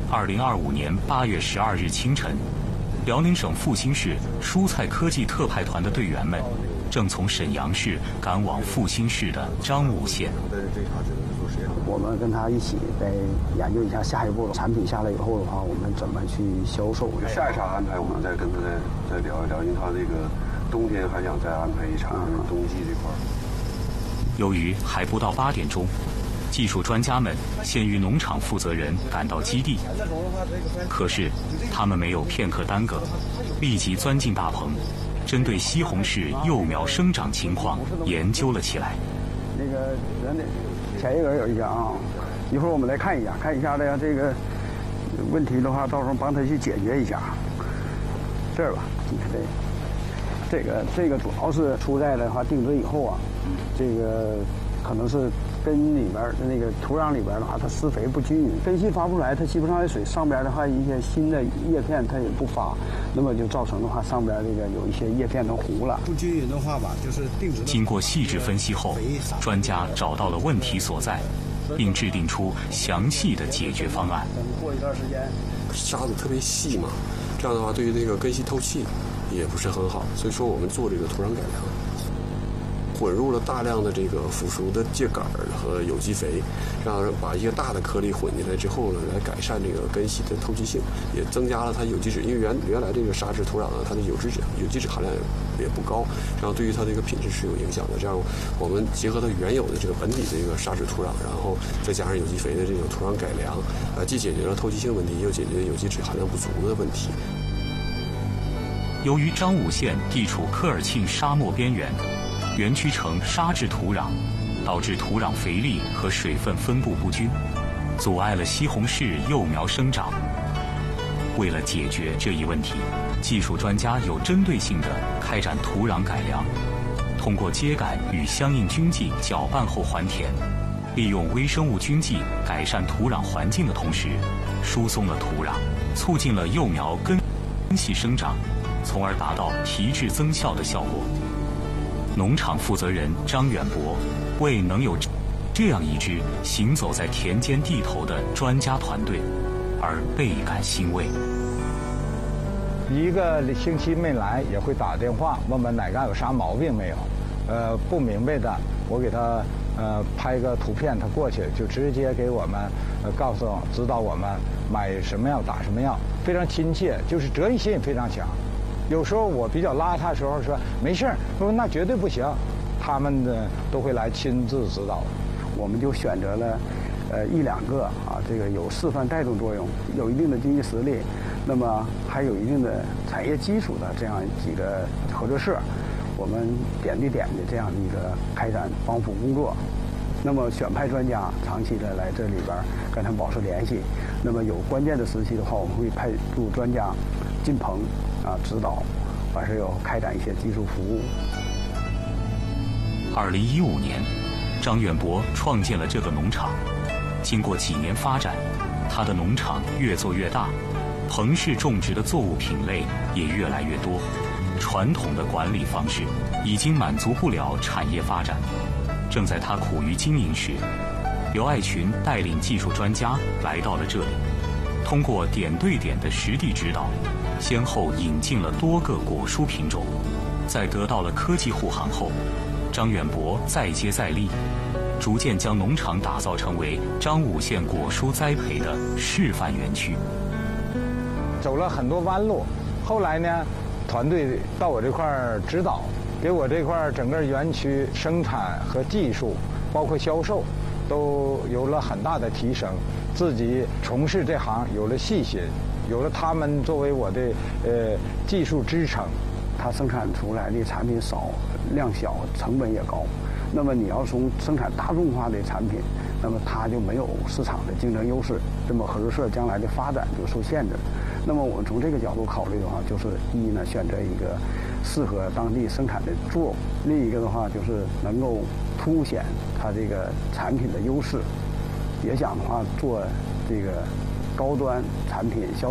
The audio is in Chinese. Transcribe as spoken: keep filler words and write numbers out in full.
二零二五年八月十二日清晨，辽宁省阜新市蔬菜科技特派团的队员们正从沈阳市赶往阜新市的张武县。 我们跟他一起再研究一下下一步产品下来以后的话，我们怎么去销售。 下一场安排，我们再跟他再再聊一聊，因为他这个冬天还想再安排一场冬季这块。 由于还不到八点钟，技术专家们先于农场负责人赶到基地，可是他们没有片刻耽搁，立即钻进大棚，针对西红柿幼苗生长情况研究了起来。 那个人的前一个人有一家啊，一会儿我们来看一下，看一下的这个问题的话，到时候帮他去解决一下。这儿吧，你看这，这个这个主要是出在的话定植以后啊，这个可能是根里边的那个土壤里边的话，它施肥不均匀，根系发不出来，它吸不上来水，上边的话一些新的叶片它也不发，那么就造成的话上边这个有一些叶片都糊了。 不均匀的话吧，就是定植。 经过细致分析后，专家找到了问题所在，并制定出详细的解决方案。 等过一段时间， 沙子特别细嘛，这样的话对于这个根系透气也不是很好，所以说我们做这个土壤改良。混入了大量的这个腐熟的秸秆和有机肥，让把一些大的颗粒混进来之后呢，来改善这个根系的透气性，也增加了它有机质。因为原原来这个沙质土壤呢，它的有机质有机质含量也不高，然后对于它这个品质是有影响的。这样我们结合它原有的这个本体的这个沙质土壤，然后再加上有机肥的这种土壤改良，呃，既解决了透气性问题，又解决有机质含量不足的问题。 由于张武县地处科尔沁沙漠边缘，园区呈沙质土壤，导致土壤肥力和水分分布不均，阻碍了西红柿幼苗生长。为了解决这一问题，技术专家有针对性地开展土壤改良，通过秸秆与相应菌剂搅拌后还田，利用微生物菌剂改善土壤环境的同时，疏松了土壤，促进了幼苗根系生长，从而达到提质增效的效果。农场负责人张远博为能有这样一支行走在田间地头的专家团队而倍感欣慰。 一个星期没来也会打电话问问哪嘎有啥毛病没有，呃，不明白的我给他呃拍个图片，他过去就直接给我们呃告诉指导我们买什么药打什么药，非常亲切，就是责任心也非常强。有时候我比较邋遢的时候说没事儿，说那绝对不行，他们呢都会来亲自指导。 我们就选择了呃一两个啊，这个有示范带动作用，有一定的经济实力，那么还有一定的产业基础的这样几个合作社，我们点对点的这样的一个开展帮扶工作。那么选派专家长期的来这里边跟他们保持联系，那么有关键的时期的话，我们会派驻专家进棚啊指导，完事要开展一些技术服务。 二零一五年，张远博创建了这个农场。经过几年发展，他的农场越做越大，棚式种植的作物品类也越来越多。传统的管理方式已经满足不了产业发展。正在他苦于经营时，刘爱群带领技术专家来到了这里，通过点对点的实地指导，先后引进了多个果蔬品种。在得到了科技护航后，张远博再接再厉，逐渐将农场打造成为张武县果蔬栽培的示范园区。 走了很多弯路，后来呢，团队到我这块儿指导，给我这块儿整个园区生产和技术，包括销售，都有了很大的提升。自己从事这行有了信心，有了他们作为我的呃技术支撑。 它生产出来的产品少、量小、成本也高。那么你要从生产大众化的产品，那么它就没有市场的竞争优势，那么合作社将来的发展就受限制。那么我们从这个角度考虑的话，就是一呢，选择一个适合当地生产的作物；另一个的话，就是能够凸显它这个产品的优势。也想的话，做这个高端产品销。